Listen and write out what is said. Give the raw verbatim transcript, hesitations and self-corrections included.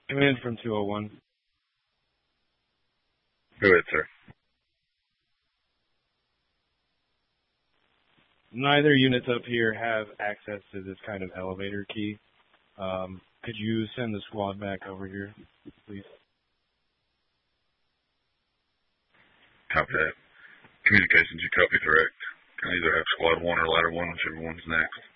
Come in from two oh one. Go ahead, sir. Neither units up here have access to this kind of elevator key. Um, could you send the squad back over here, please? Copy that. Communications, you copy correct. Can either have squad one or ladder one, whichever one's next.